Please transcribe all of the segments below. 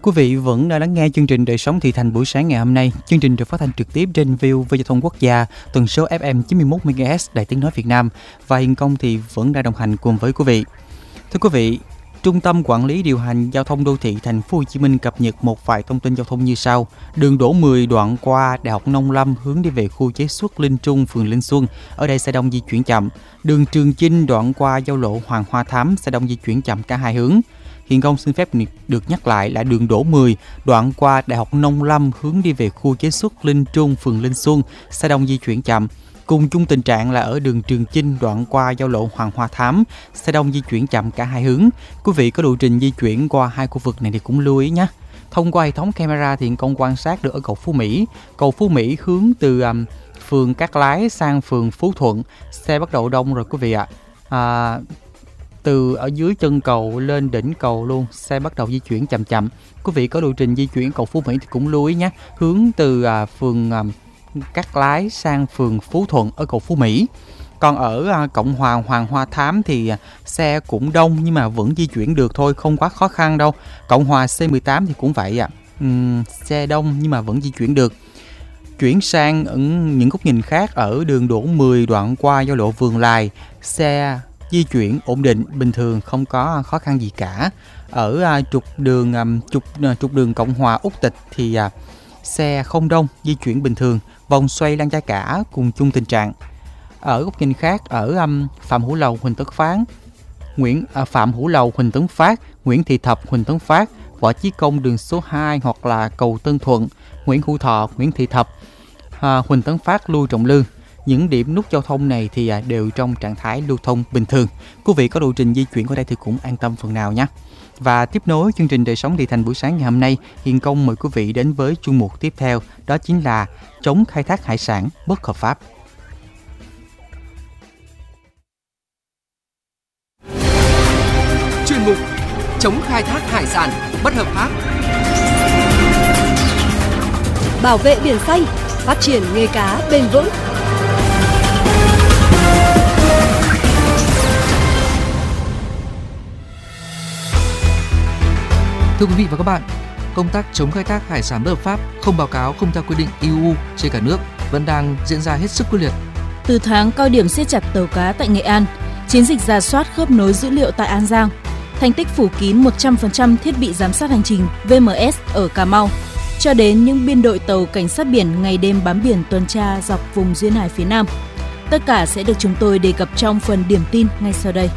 Quý vị vẫn đang lắng nghe chương trình Đời sống thị thành buổi sáng ngày hôm nay. Chương trình được phát thanh trực tiếp trên VOV Giao thông Quốc gia, tần số FM 91 MHz Đài Tiếng nói Việt Nam, và Hiền Công thì vẫn đang đồng hành cùng với quý vị. Thưa quý vị, Trung tâm Quản lý điều hành giao thông đô thị Thành phố Hồ Chí Minh cập nhật một vài thông tin giao thông như sau. Đường Đỗ 10 đoạn qua Đại học Nông Lâm hướng đi về khu chế xuất Linh Trung, phường Linh Xuân, ở đây xe đông di chuyển chậm. Đường Trường Chinh đoạn qua giao lộ Hoàng Hoa Thám, xe đông di chuyển chậm cả hai hướng. Hiện Công xin phép được nhắc lại là đường Đỗ 10 đoạn qua Đại học Nông Lâm hướng đi về khu chế xuất Linh Trung, phường Linh Xuân, xe đông di chuyển chậm. Cùng chung tình trạng là ở đường Trường Chinh đoạn qua giao lộ Hoàng Hoa Thám, xe đông di chuyển chậm cả hai hướng. Quý vị có lộ trình di chuyển qua hai khu vực này thì cũng lưu ý nhé. Thông qua hệ thống camera thì Công quan sát được ở cầu Phú Mỹ. Cầu Phú Mỹ hướng từ phường Cát Lái sang phường Phú Thuận, xe bắt đầu đông rồi quý vị ạ. Từ ở dưới chân cầu lên đỉnh cầu luôn, xe bắt đầu di chuyển chậm chậm. Quý vị có lộ trình di chuyển cầu Phú Mỹ thì cũng lưu ý nhé. Hướng từ phường Cát Lái sang phường Phú Thuận ở cầu Phú Mỹ. Còn ở Cộng Hòa Hoàng Hoa Thám thì xe cũng đông nhưng mà vẫn di chuyển được thôi, không quá khó khăn đâu. Cộng Hòa C18 thì cũng vậy ạ. Xe đông nhưng mà vẫn di chuyển được. Chuyển sang những góc nhìn khác, ở đường Đỗ 10 đoạn qua giao lộ Vườn Lài, xe di chuyển ổn định, bình thường, không có khó khăn gì cả. Ở trục đường Cộng Hòa Úc Tịch thì xe không đông, di chuyển bình thường. Vòng xoay Lan Cha Cả cùng chung tình trạng. Ở góc nhìn khác, ở Phạm Hữu Lầu Huỳnh Tấn Phát, Nguyễn Thị Thập Huỳnh Tấn Phát, Võ Chí Công đường số 2 hoặc là cầu Tân Thuận, Nguyễn Hữu Thọ, Nguyễn Thị Thập, Huỳnh Tấn Phát, Lưu Trọng Lương. Những điểm nút giao thông này thì đều trong trạng thái lưu thông bình thường. Quý vị có lộ trình di chuyển qua đây thì cũng an tâm phần nào nhé. Và tiếp nối chương trình Đời sống thị thành buổi sáng ngày hôm nay, Hiền Công mời quý vị đến với chuyên mục tiếp theo, đó chính là chống khai thác hải sản bất hợp pháp. Chuyên mục chống khai thác hải sản bất hợp pháp. Bảo vệ biển xanh, phát triển nghề cá bền vững. Thưa quý vị và các bạn, công tác chống khai thác hải sản bất hợp pháp, không báo cáo, không theo quy định EU trên cả nước vẫn đang diễn ra hết sức quyết liệt. Từ tháng cao điểm siết chặt tàu cá tại Nghệ An, chiến dịch rà soát khớp nối dữ liệu tại An Giang, thành tích phủ kín 100% thiết bị giám sát hành trình VMS ở Cà Mau, cho đến những biên đội tàu cảnh sát biển ngày đêm bám biển tuần tra dọc vùng duyên hải phía Nam. Tất cả sẽ được chúng tôi đề cập trong phần điểm tin ngay sau đây.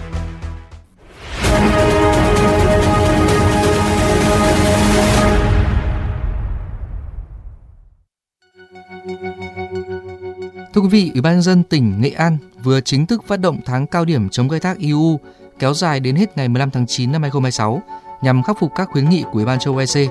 Thưa quý vị, Ủy ban nhân dân tỉnh Nghệ An vừa chính thức phát động tháng cao điểm chống khai thác EU kéo dài đến hết ngày 15 tháng 9 năm 2026 nhằm khắc phục các khuyến nghị của Ủy ban châu Âu EC.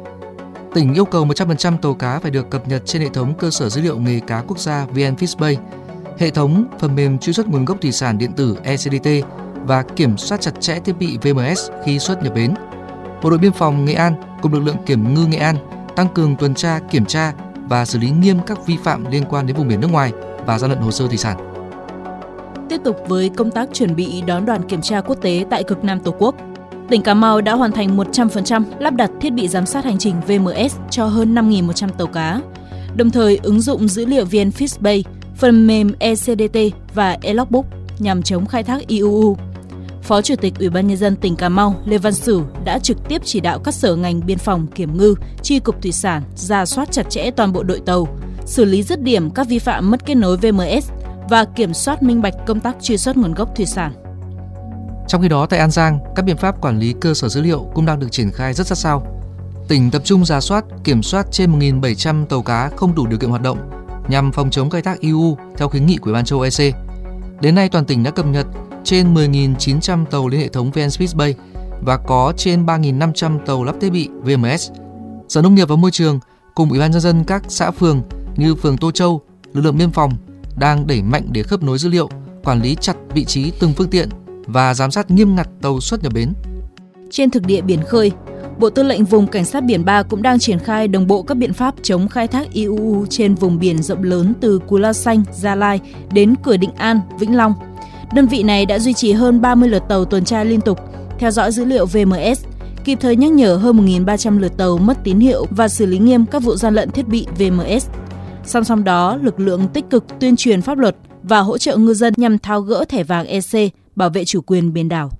Tỉnh yêu cầu 100% tàu cá phải được cập nhật trên hệ thống cơ sở dữ liệu nghề cá quốc gia VnFishBay, hệ thống phần mềm truy xuất nguồn gốc thủy sản điện tử ECDT và kiểm soát chặt chẽ thiết bị VMS khi xuất nhập bến. Bộ đội biên phòng Nghệ An cùng lực lượng kiểm ngư Nghệ An tăng cường tuần tra, kiểm tra và xử lý nghiêm các vi phạm liên quan đến vùng biển nước ngoài và gian lận hồ sơ thủy sản. Tiếp tục với công tác chuẩn bị đón đoàn kiểm tra quốc tế tại cực Nam Tổ quốc, tỉnh Cà Mau đã hoàn thành 100% lắp đặt thiết bị giám sát hành trình VMS cho hơn 5.100 tàu cá, đồng thời ứng dụng dữ liệu VnFishBay, phần mềm ECDT và eLogbook nhằm chống khai thác IUU. Phó Chủ tịch Ủy ban nhân dân tỉnh Cà Mau Lê Văn Sửu đã trực tiếp chỉ đạo các sở ngành biên phòng, kiểm ngư, chi cục thủy sản rà soát chặt chẽ toàn bộ đội tàu, xử lý dứt điểm các vi phạm mất kết nối VMS và kiểm soát minh bạch công tác truy xuất nguồn gốc thủy sản. Trong khi đó, tại An Giang, các biện pháp quản lý cơ sở dữ liệu cũng đang được triển khai rất sát sao. Tỉnh tập trung rà soát, kiểm soát trên 1.700 tàu cá không đủ điều kiện hoạt động nhằm phòng chống khai thác IUU theo khuyến nghị của Ủy ban châu Âu EC. Đến nay, toàn tỉnh đã cập nhật trên 10.900 tàu lên hệ thống VnFishBay và có trên 3.500 tàu lắp thiết bị VMS. Sở Nông nghiệp và Môi trường cùng Ủy ban nhân dân các xã phường như phường Tô Châu, lực lượng biên phòng đang đẩy mạnh để khớp nối dữ liệu, quản lý chặt vị trí từng phương tiện và giám sát nghiêm ngặt tàu xuất nhập bến. Trên thực địa biển khơi, Bộ Tư lệnh Vùng Cảnh sát Biển 3 cũng đang triển khai đồng bộ các biện pháp chống khai thác IUU trên vùng biển rộng lớn từ Cù Lao Xanh, Gia Lai đến Cửa Định An, Vĩnh Long. Đơn vị này đã duy trì hơn 30 lượt tàu tuần tra liên tục, theo dõi dữ liệu VMS, kịp thời nhắc nhở hơn 1.300 lượt tàu mất tín hiệu và xử lý nghiêm các vụ gian lận thiết bị VMS. Song song đó, lực lượng tích cực tuyên truyền pháp luật và hỗ trợ ngư dân nhằm tháo gỡ thẻ vàng EC, bảo vệ chủ quyền biển đảo.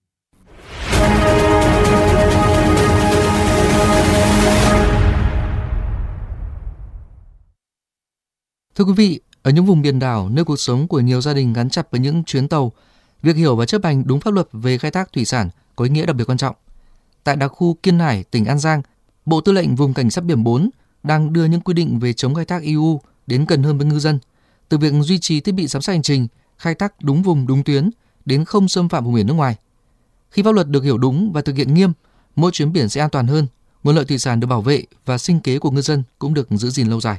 Thưa quý vị, ở những vùng biển đảo nơi cuộc sống của nhiều gia đình gắn chặt với những chuyến tàu, việc hiểu và chấp hành đúng pháp luật về khai thác thủy sản có ý nghĩa đặc biệt quan trọng. Tại đặc khu Kiên Hải, tỉnh An Giang, Bộ Tư lệnh Vùng Cảnh sát biển 4 đang đưa những quy định về chống khai thác EU đến gần hơn với ngư dân, từ việc duy trì thiết bị giám sát hành trình, khai thác đúng vùng đúng tuyến đến không xâm phạm vùng biển nước ngoài. Khi pháp luật được hiểu đúng và thực hiện nghiêm, mỗi chuyến biển sẽ an toàn hơn, nguồn lợi thủy sản được bảo vệ và sinh kế của ngư dân cũng được giữ gìn lâu dài.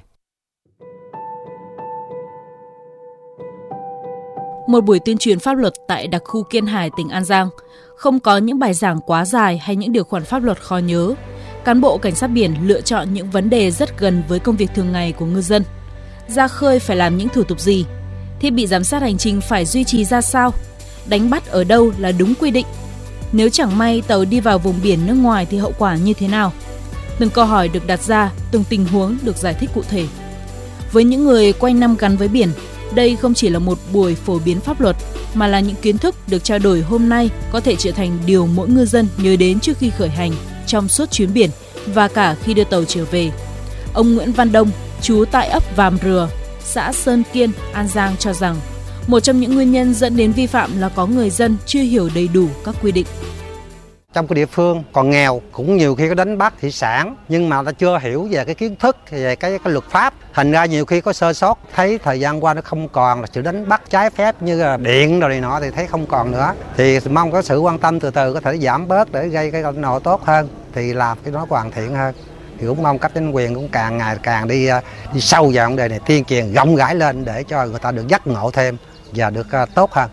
Một buổi tuyên truyền pháp luật tại đặc khu Kiên Hải, tỉnh An Giang, không có những bài giảng quá dài hay những điều khoản pháp luật khó nhớ. Cán bộ cảnh sát biển lựa chọn những vấn đề rất gần với công việc thường ngày của ngư dân. Ra khơi phải làm những thủ tục gì? Thiết bị giám sát hành trình phải duy trì ra sao? Đánh bắt ở đâu là đúng quy định? Nếu chẳng may tàu đi vào vùng biển nước ngoài thì hậu quả như thế nào? Từng câu hỏi được đặt ra, từng tình huống được giải thích cụ thể. Với những người quanh năm gắn với biển, đây không chỉ là một buổi phổ biến pháp luật, mà là những kiến thức được trao đổi hôm nay có thể trở thành điều mỗi ngư dân nhớ đến trước khi khởi hành, trong suốt chuyến biển và cả khi đưa tàu trở về. Ông Nguyễn Văn Đông, trú tại ấp Vàm Rừa, xã Sơn Kiên, An Giang cho rằng một trong những nguyên nhân dẫn đến vi phạm là có người dân chưa hiểu đầy đủ các quy định. Trong cái địa phương còn nghèo, cũng nhiều khi có đánh bắt thủy sản nhưng mà ta chưa hiểu về cái kiến thức, về cái luật pháp. Thành ra nhiều khi có sơ sót, thấy thời gian qua nó không còn là sự đánh bắt trái phép như là điện rồi này nọ thì thấy không còn nữa. Thì mong có sự quan tâm từ từ có thể giảm bớt để gây cái nộ tốt hơn, thì làm cái nó hoàn thiện hơn. Thì cũng mong cấp chính quyền cũng càng ngày càng đi sâu vào vấn đề này, tuyên truyền rộng rãi lên để cho người ta được giác ngộ thêm và được tốt hơn.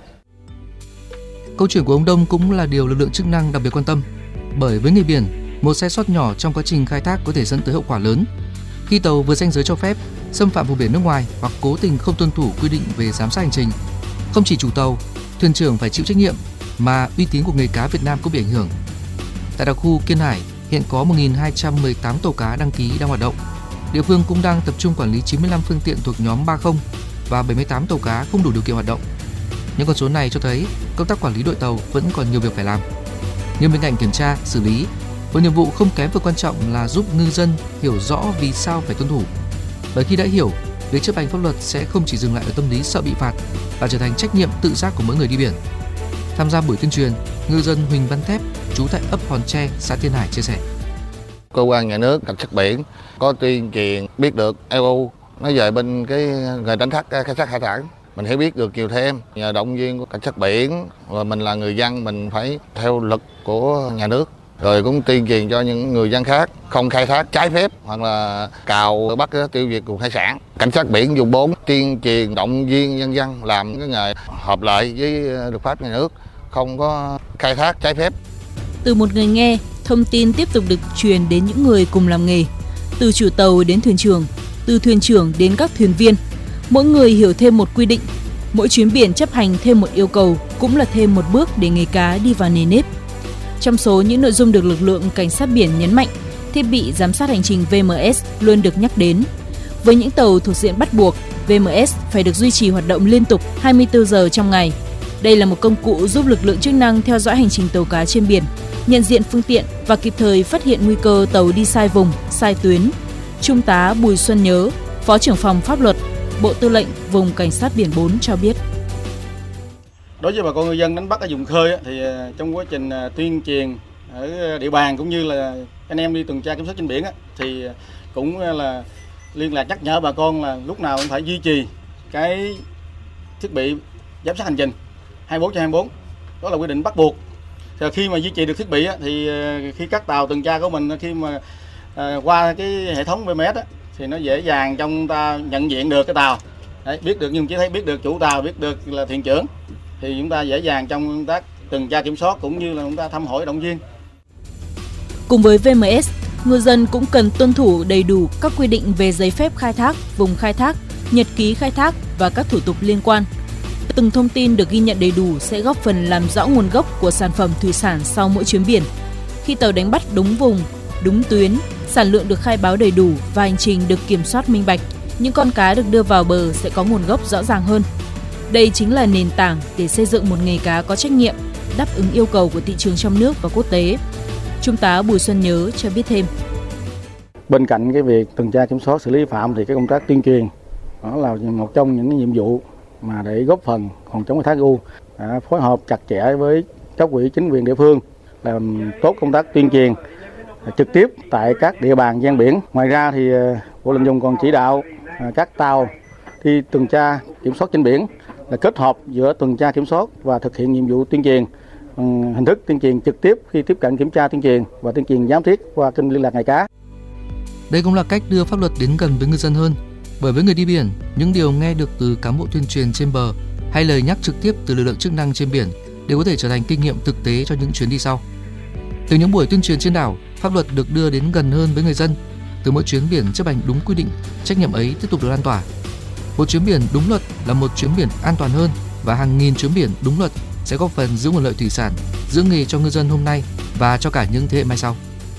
Câu chuyện của ông Đông cũng là điều lực lượng chức năng đặc biệt quan tâm, bởi với người biển, một sai sót nhỏ trong quá trình khai thác có thể dẫn tới hậu quả lớn. Khi tàu vượt ranh giới cho phép, xâm phạm vùng biển nước ngoài hoặc cố tình không tuân thủ quy định về giám sát hành trình, không chỉ chủ tàu, thuyền trưởng phải chịu trách nhiệm, mà uy tín của nghề cá Việt Nam cũng bị ảnh hưởng. Tại đặc khu Kiên Hải hiện có 1.218 tàu cá đăng ký đang hoạt động. Địa phương cũng đang tập trung quản lý 95 phương tiện thuộc nhóm 30 và 78 tàu cá không đủ điều kiện hoạt động. Những con số này cho thấy công tác quản lý đội tàu vẫn còn nhiều việc phải làm. Nhưng bên cạnh kiểm tra, xử lý, một nhiệm vụ không kém và quan trọng là giúp ngư dân hiểu rõ vì sao phải tuân thủ. Bởi khi đã hiểu, việc chấp hành pháp luật sẽ không chỉ dừng lại ở tâm lý sợ bị phạt, mà trở thành trách nhiệm tự giác của mỗi người đi biển. Tham gia buổi tuyên truyền, ngư dân Huỳnh Văn Thép, trú tại ấp Hòn Tre, xã Tiên Hải chia sẻ: Cơ quan nhà nước, cảnh sát biển có tuyên truyền biết được EU nói về bên cái nghề đánh bắt khai thác hải sản, mình hiểu biết được nhiều thêm. Nhờ động viên của cảnh sát biển, rồi mình là người dân mình phải theo luật của nhà nước, rồi cũng tuyên truyền cho những người dân khác không khai thác trái phép hoặc là cào bắt tiêu diệt nguồn hải sản. Cảnh sát biển vùng 4 tuyên truyền động viên nhân dân làm cái nghề hợp lệ với luật pháp nhà nước, không có khai thác trái phép. Từ một người nghe, thông tin tiếp tục được truyền đến những người cùng làm nghề, từ chủ tàu đến thuyền trưởng, từ thuyền trưởng đến các thuyền viên. Mỗi người hiểu thêm một quy định, mỗi chuyến biển chấp hành thêm một yêu cầu cũng là thêm một bước để nghề cá đi vào nề nếp. Trong số những nội dung được lực lượng cảnh sát biển nhấn mạnh, thiết bị giám sát hành trình VMS luôn được nhắc đến. Với những tàu thuộc diện bắt buộc, VMS phải được duy trì hoạt động liên tục 24 giờ trong ngày. Đây là một công cụ giúp lực lượng chức năng theo dõi hành trình tàu cá trên biển, nhận diện phương tiện và kịp thời phát hiện nguy cơ tàu đi sai vùng, sai tuyến. Trung tá Bùi Xuân Nhớ, Phó trưởng phòng pháp luật, Bộ Tư lệnh Vùng Cảnh sát biển 4 cho biết. Đối với bà con ngư dân đánh bắt ở vùng khơi thì trong quá trình tuyên truyền ở địa bàn cũng như là anh em đi tuần tra kiểm soát trên biển thì cũng là liên lạc nhắc nhở bà con là lúc nào cũng phải duy trì cái thiết bị giám sát hành trình 24/24. Đó là quy định bắt buộc. Khi mà duy trì được thiết bị thì khi các tàu tuần tra của mình khi mà qua cái hệ thống VMS thì nó dễ dàng trong ta nhận diện được cái tàu. Đấy, biết được, nhưng chỉ thấy biết được chủ tàu, biết được là thuyền trưởng, thì chúng ta dễ dàng trong công tác tuần tra kiểm soát cũng như là chúng ta thăm hỏi động viên. Cùng với VMS, ngư dân cũng cần tuân thủ đầy đủ các quy định về giấy phép khai thác, vùng khai thác, nhật ký khai thác và các thủ tục liên quan. Từng thông tin được ghi nhận đầy đủ sẽ góp phần làm rõ nguồn gốc của sản phẩm thủy sản sau mỗi chuyến biển. Khi tàu đánh bắt đúng vùng, đúng tuyến, sản lượng được khai báo đầy đủ và hành trình được kiểm soát minh bạch, những con cá được đưa vào bờ sẽ có nguồn gốc rõ ràng hơn. Đây chính là nền tảng để xây dựng một nghề cá có trách nhiệm, đáp ứng yêu cầu của thị trường trong nước và quốc tế. Trung tá Bùi Xuân Nhớ cho biết thêm. Bên cạnh cái việc tuần tra kiểm soát xử lý vi phạm thì cái công tác tuyên truyền đó là một trong những nhiệm vụ mà để góp phần phòng chống khai thác IUU, phối hợp chặt chẽ với cấp ủy chính quyền địa phương làm tốt công tác tuyên truyền trực tiếp tại các địa bàn ven biển. Ngoài ra thì Bộ Tư lệnh vùng còn chỉ đạo các tàu đi tuần tra kiểm soát trên biển là kết hợp giữa tuần tra kiểm soát và thực hiện nhiệm vụ tuyên truyền, hình thức tuyên truyền trực tiếp khi tiếp cận kiểm tra tuyên truyền và tuyên truyền giám thiết qua kênh liên lạc nghề cá. Đây cũng là cách đưa pháp luật đến gần với ngư dân hơn. Bởi với người đi biển, những điều nghe được từ cán bộ tuyên truyền trên bờ hay lời nhắc trực tiếp từ lực lượng chức năng trên biển đều có thể trở thành kinh nghiệm thực tế cho những chuyến đi sau. Từ những buổi tuyên truyền trên đảo, pháp luật được đưa đến gần hơn với người dân. Từ mỗi chuyến biển chấp hành đúng quy định, trách nhiệm ấy tiếp tục được lan tỏa. Một chuyến biển đúng luật là một chuyến biển an toàn hơn, và hàng nghìn chuyến biển đúng luật sẽ góp phần giữ nguồn lợi thủy sản, giữ nghề cho ngư dân hôm nay và cho cả những thế hệ mai sau.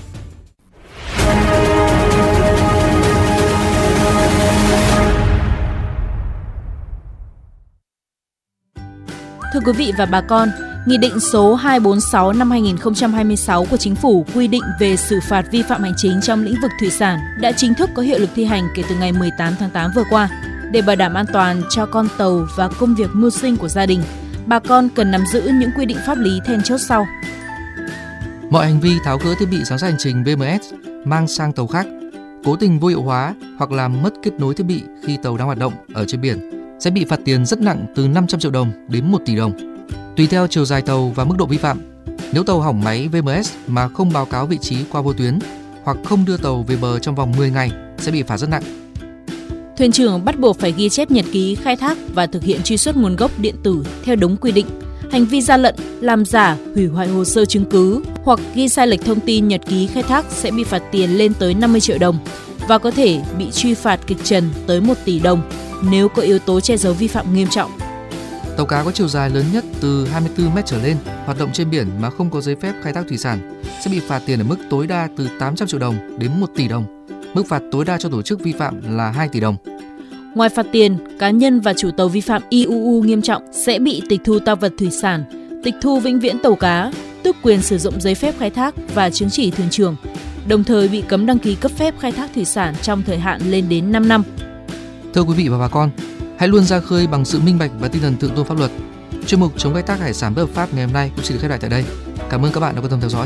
Thưa quý vị và bà con, Nghị định số 246 năm 2026 của Chính phủ quy định về xử phạt vi phạm hành chính trong lĩnh vực thủy sản đã chính thức có hiệu lực thi hành kể từ ngày 18 tháng 8 vừa qua. Để bảo đảm an toàn cho con tàu và công việc mưu sinh của gia đình, bà con cần nắm giữ những quy định pháp lý then chốt sau. Mọi hành vi tháo gỡ thiết bị giám sát hành trình VMS mang sang tàu khác, cố tình vô hiệu hóa hoặc làm mất kết nối thiết bị khi tàu đang hoạt động ở trên biển sẽ bị phạt tiền rất nặng từ 500 triệu đồng đến 1 tỷ đồng, tùy theo chiều dài tàu và mức độ vi phạm. Nếu tàu hỏng máy VMS mà không báo cáo vị trí qua vô tuyến hoặc không đưa tàu về bờ trong vòng 10 ngày sẽ bị phạt rất nặng. Thuyền trưởng bắt buộc phải ghi chép nhật ký khai thác và thực hiện truy xuất nguồn gốc điện tử theo đúng quy định. Hành vi gian lận, làm giả, hủy hoại hồ sơ chứng cứ hoặc ghi sai lệch thông tin nhật ký khai thác sẽ bị phạt tiền lên tới 50 triệu đồng và có thể bị truy phạt kịch trần tới 1 tỷ đồng nếu có yếu tố che giấu vi phạm nghiêm trọng. Tàu cá có chiều dài lớn nhất từ 24 m trở lên hoạt động trên biển mà không có giấy phép khai thác thủy sản sẽ bị phạt tiền ở mức tối đa từ 800 triệu đồng đến 1 tỷ đồng. Mức phạt tối đa cho tổ chức vi phạm là 2 tỷ đồng. Ngoài phạt tiền, cá nhân và chủ tàu vi phạm IUU nghiêm trọng sẽ bị tịch thu tang vật thủy sản, tịch thu vĩnh viễn tàu cá, tước quyền sử dụng giấy phép khai thác và chứng chỉ thuyền trưởng, đồng thời bị cấm đăng ký cấp phép khai thác thủy sản trong thời hạn lên đến 5 năm. Thưa quý vị và bà con, hãy luôn ra khơi bằng sự minh bạch và tinh thần thượng tôn pháp luật. Chuyên mục chống khai thác hải sản bất hợp pháp ngày hôm nay cũng xin được khép lại tại đây. Cảm ơn các bạn đã quan tâm theo dõi.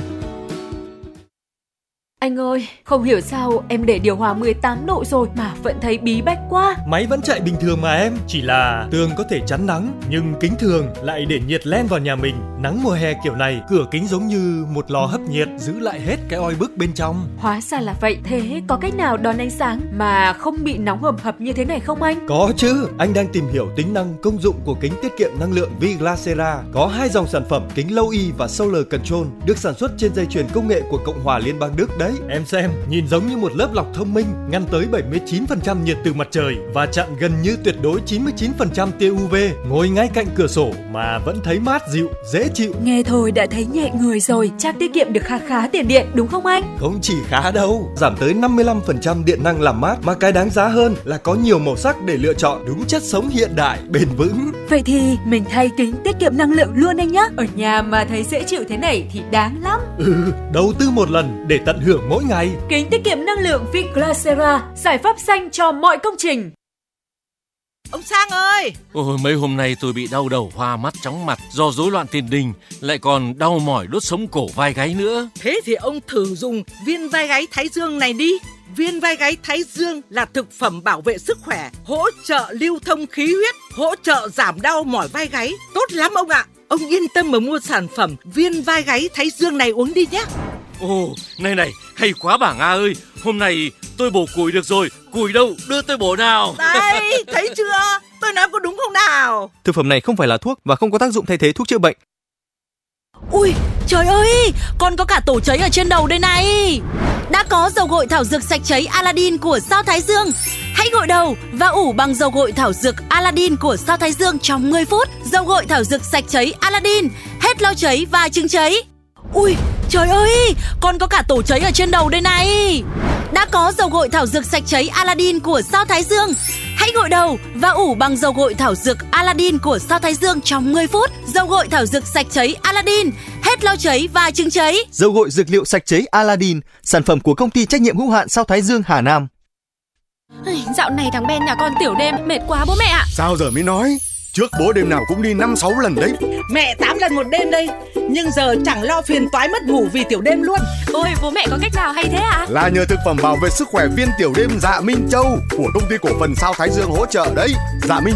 Anh ơi, không hiểu sao em để điều hòa 18 độ rồi mà vẫn thấy bí bách quá. Máy vẫn chạy bình thường mà em, chỉ là tường có thể chắn nắng, nhưng kính thường lại để nhiệt len vào nhà mình. Nắng mùa hè kiểu này, cửa kính giống như một lò hấp nhiệt, giữ lại hết cái oi bức bên trong. Hóa ra là vậy, thế có cách nào đón ánh sáng mà không bị nóng hầm hập như thế này không anh? Có chứ, anh đang tìm hiểu tính năng công dụng của kính tiết kiệm năng lượng Viglasera. Có 2 dòng sản phẩm kính Low E và Solar Control được sản xuất trên dây chuyền công nghệ của Cộng hòa Liên bang Đức đấy. Em xem, nhìn giống như một lớp lọc thông minh, ngăn tới 79% nhiệt từ mặt trời và chặn gần như tuyệt đối 99% tia UV. Ngồi ngay cạnh cửa sổ mà vẫn thấy mát dịu, dễ chịu. Nghe thôi đã thấy nhẹ người rồi, chắc tiết kiệm được khá tiền điện đúng không anh? Không chỉ khá đâu, giảm tới 55% điện năng làm mát, mà cái đáng giá hơn là có nhiều màu sắc để lựa chọn, đúng chất sống hiện đại, bền vững. Vậy thì mình thay kính tiết kiệm năng lượng luôn anh nhé. Ở nhà mà thấy dễ chịu thế này thì đáng lắm. Đầu tư một lần để tận hưởng mỗi ngày. Kính tiết kiệm năng lượng Viglasera, giải pháp xanh cho mọi công trình. Ông Sang ơi! Ôi, mấy hôm nay tôi bị đau đầu, hoa mắt, chóng mặt do rối loạn tiền đình, lại còn đau mỏi đốt sống cổ vai gáy nữa. Thế thì ông thử dùng viên vai gáy Thái Dương này đi. Viên vai gáy Thái Dương là thực phẩm bảo vệ sức khỏe, hỗ trợ lưu thông khí huyết, hỗ trợ giảm đau mỏi vai gáy. Tốt lắm ông ạ! Ông yên tâm mà mua sản phẩm viên vai gáy Thái Dương này uống đi nhé. Ồ, này, hay quá bà Nga ơi. Hôm nay tôi bổ củi được rồi. Củi đâu, đưa tôi bổ nào. Đấy, thấy chưa? Tôi nói có đúng không nào? Thực phẩm này không phải là thuốc và không có tác dụng thay thế thuốc chữa bệnh. Ui, trời ơi, con có cả tổ cháy ở trên đầu đây này. Đã có dầu gội thảo dược sạch cháy Aladdin của Sao Thái Dương. Hãy gội đầu và ủ bằng dầu gội thảo dược Aladdin của Sao Thái Dương trong 10 phút. Dầu gội thảo dược sạch cháy Aladdin, hết lau cháy và chứng cháy. Ui, Trời ơi, còn có cả tổ cháy ở trên đầu đây này. Đã có dầu gội thảo dược sạch cháy Aladdin của Sao Thái Dương. Hãy gội đầu và ủ bằng dầu gội thảo dược Aladdin của Sao Thái Dương trong 10 phút. Dầu gội thảo dược sạch cháy Aladdin, hết lo cháy và chứng cháy. Dầu gội dược liệu sạch cháy Aladdin, sản phẩm của công ty trách nhiệm hữu hạn Sao Thái Dương Hà Nam. Dạo này thằng Ben nhà con tiểu đêm mệt quá bố mẹ ạ. Sao giờ mới nói? Trước bố đêm nào cũng đi 5-6 lần đấy. Mẹ 8 lần một đêm đây. Nhưng giờ chẳng lo phiền toái mất ngủ vì tiểu đêm luôn. Ôi bố mẹ có cách nào hay thế ạ? Là nhờ thực phẩm bảo vệ sức khỏe viên tiểu đêm Dạ Minh Châu của công ty cổ phần Sao Thái Dương hỗ trợ đấy. Dạ Minh